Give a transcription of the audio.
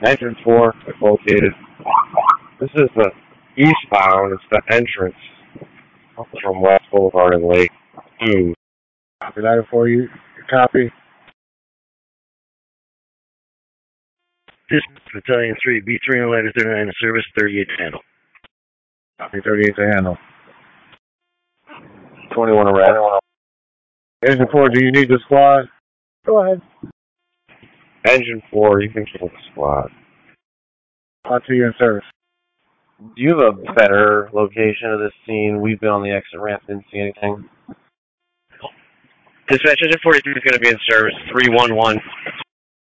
Engine 4 is located. This is the eastbound. It's the entrance from West Boulevard and Lake. Copy that for you. Copy. This is Battalion 3, B3 and Ladder 39 in service, 38 to handle. Copy, 38 to handle. 21 arrest. Engine 4, do you need the squad? Go ahead. Engine 4, you can kill the squad. On to you in service. Do you have a better location of this scene? We've been on the exit ramp, didn't see anything. Dispatch, Engine 43 is going to be in service, 311